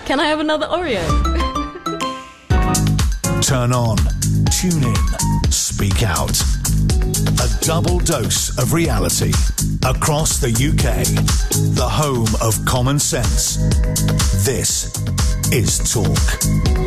Can I have another Oreo? Turn on, tune in, speak out. A double dose of reality across the UK. The home of common sense. This is Talk.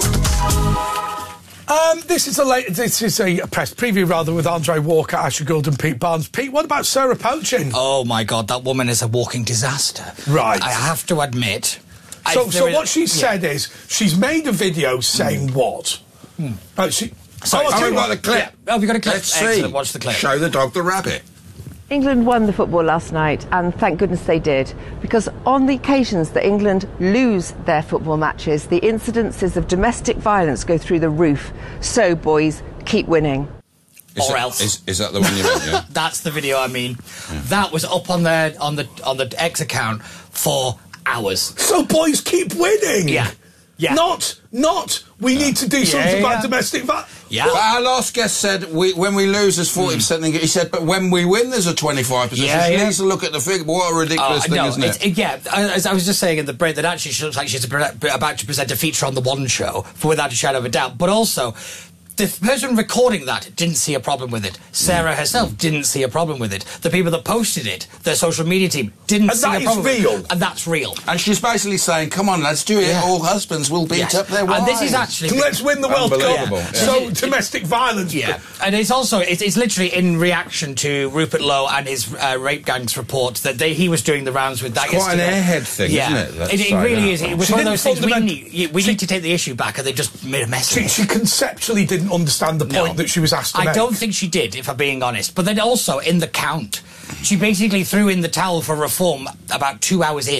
This is a press preview, rather, with Andre Walker, Asher Gould and Pete Barnes. Pete, what about Sarah Poaching? Oh, my God, that woman is a walking disaster. Right. I have to admit. So what she said is, she's made a video saying what? Sorry, we've got the clip. Yeah. Oh, we've got a clip. Let's Excellent. see. Watch the clip. Show the dog the rabbit. England won the football last night, and thank goodness they did, because on the occasions that England lose their football matches, the incidences of domestic violence go through the roof. So, boys, keep winning. Or else. Is that the one you meant, yeah? That's the video I mean. Yeah. That was up on the X account for hours. So, boys, keep winning. Yeah. Not. We need to do something about domestic violence. Yeah. But our last guest said when we lose there's 40%. He said, but when we win there's a 25%. She needs to look at the figure. What a ridiculous thing, isn't it? As I was just saying in the break, that actually she looks like she's about to present a feature on the One Show, for without a shadow of a doubt. But also, the person recording that didn't see a problem with it. Sarah herself didn't see a problem with it. The people that posted it, their social media team, didn't see a problem with it. And that's real. And she's basically saying, come on, let's do it. Yeah. All husbands will beat up their wives. And this is actually... Let's win the World Cup. Yeah. So, domestic violence. Yeah. And it's also... It's literally in reaction to Rupert Lowe and his rape gangs report that he was doing the rounds with that yesterday. Quite an airhead thing, isn't it? It really is. It was one of those things we need to take the issue back, and they just made a mess of it. She conceptually didn't understand the point that she was asked to make. I don't think she did, if I'm being honest. But then also, in the count, she basically threw in the towel for reform about 2 hours in.